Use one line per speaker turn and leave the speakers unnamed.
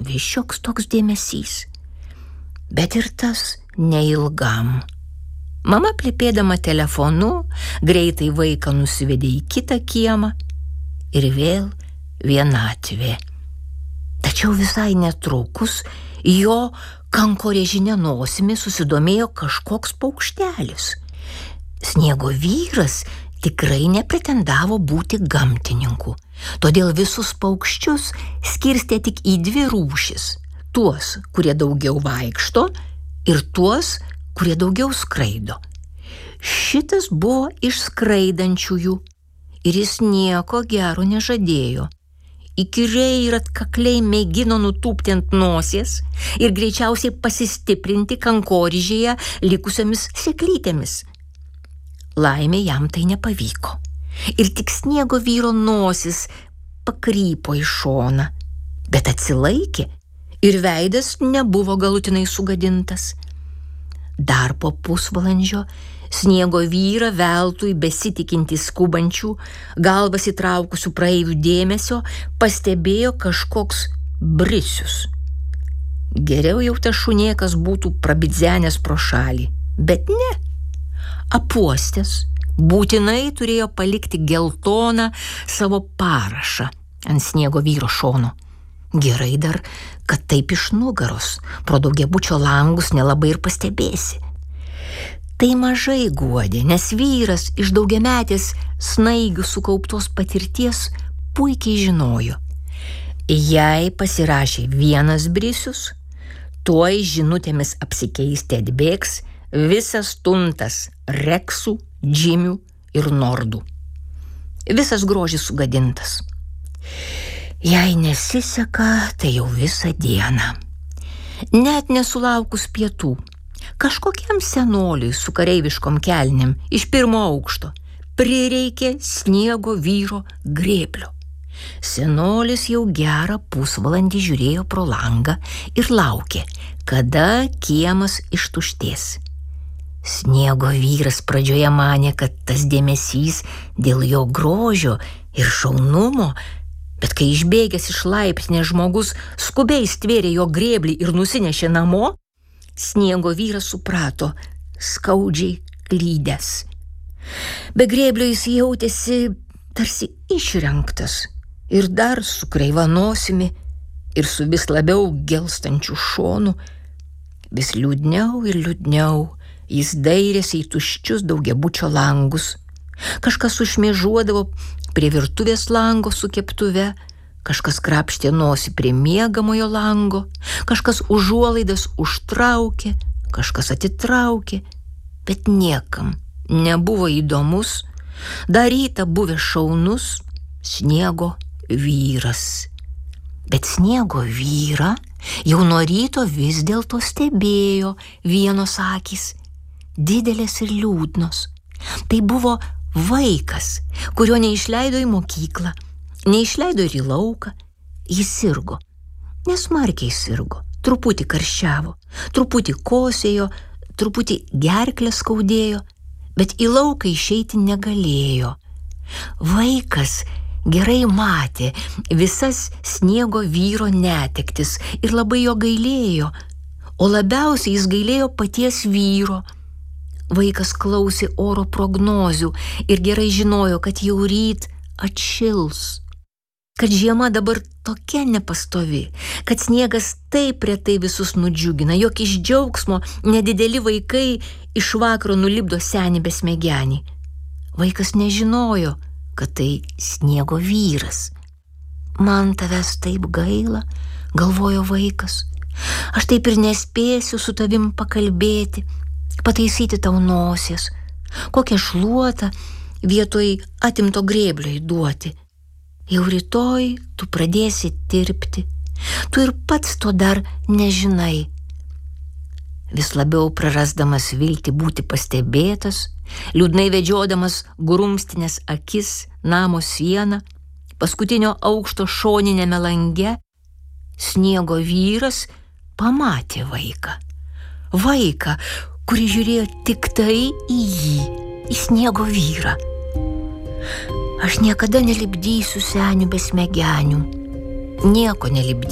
vis šioks toks dėmesys. Bet ir tas neilgam. Mama plepėdama telefonu greitai vaiką nusivedė į kitą kiemą ir vėl vienatvė. Tačiau visai netrukus jo kankorėžinė nosimi susidomėjo kažkoks paukštelis. Sniego vyras tikrai nepretendavo būti gamtininku, todėl visus paukščius skirstė tik į dvi rūšis – tuos, kurie daugiau vaikšto, ir tuos, kurie daugiau skraido. Šitas buvo iš skraidančiųjų ir jis nieko gero nežadėjo. Įkyriai ir atkakliai mėgino nutūpti ant nosies ir greičiausiai pasistiprinti kankorėžėje likusiomis sėklytėmis. Laimė jam tai nepavyko ir tik Sniego vyro nosis pakrypo į šoną, bet atsilaikė ir veidas nebuvo galutinai sugadintas. Dar po pusvalandžio Sniego vyrą veltui besitikinti skubančių, galvas įtraukusių praeivių dėmesio pastebėjo kažkoks brisius. Geriau jau tas šunėkas būtų prabidzenęs pro šalį, bet ne. Apuostęs būtinai turėjo palikti geltoną savo parašą ant Sniego vyro šono. Gerai dar, kad taip iš nugaros, pro daugiabučio langus nelabai ir pastebėsi. Tai mažai guodė, nes vyras iš daugiametės snaigių sukauptos patirties puikiai žinojo. Jei pasirašė vienas brisius, tuoj žinutėmis apsikeisti atbėgs visas tuntas reksų, džimių ir nordų. Visas grožis sugadintas. Jei nesiseka, tai jau visą dieną. Net nesulaukus pietų, kažkokiam senoliui su kareiviškom kelnėm iš pirmo aukšto prireikė Sniego vyro grėblio. Senolis jau gerą pusvalandį žiūrėjo pro langą ir laukė, kada kiemas ištuštės. Sniego vyras pradžioje manė, kad tas dėmesys dėl jo grožio ir šaunumo, bet kai išbėgęs iš laiptinės žmogus skubiai stvėrė jo grėblį ir nusinešė namo, Sniego vyras suprato, skaudžiai klydęs. Be grėblio jis jautėsi tarsi išrengtas ir dar su kreiva nosimi ir su vis labiau gelstančiu šonu. Vis liūdniau ir liūdniau jis dairėsi į tuščius daugiabučio langus. Kažkas užšmėžuodavo prie virtuvės lango su keptuve, kažkas krapštė nosį prie miegamojo lango, kažkas užuolaidas užtraukė, kažkas atitraukė, bet niekam nebuvo įdomus, dar rytą buvęs šaunus Sniego vyras. Bet Sniego vyrą jau nuo ryto vis dėlto stebėjo vienos akys, didelės ir liūdnos. Tai buvo vaikas, kurio neišleido į mokyklą, neišleido ir į lauką. Jis sirgo, nesmarkiai sirgo, truputį karščiavo, truputį kosėjo, truputį gerklę skaudėjo, bet į lauką išeiti negalėjo. Vaikas gerai matė visas Sniego vyro netektis ir labai jo gailėjo, o labiausiai jis gailėjo paties vyro. Vaikas klausė oro prognozių ir gerai žinojo, kad jau ryt atšils, kad žiema dabar tokia nepastovi, kad sniegas taip retai visus nudžiugina, jog iš džiaugsmo nedideli vaikai iš vakaro nulipdo senį besmegenį. Vaikas nežinojo, kad tai Sniego vyras. Man tavęs taip gaila, galvojo vaikas. Aš taip ir nespėsiu su tavim pakalbėti, pataisyti tau nosies, kokią šluotą vietoj atimto grėblio įduoti. Jau rytoj tu pradėsi tirpti, tu ir pats to dar nežinai. Vis labiau prarasdamas viltį būti pastebėtas, liūdnai vedžiodamas grumstinės akis namo sieną, paskutinio aukšto šoninėme lange, Sniego vyras pamatė vaiką. Vaiką, kuri žiūrėjo tik tai į jį, į Sniego vyrą. Aš niekada nelipdysiu senių besmegenių, nieko nelipdysiu.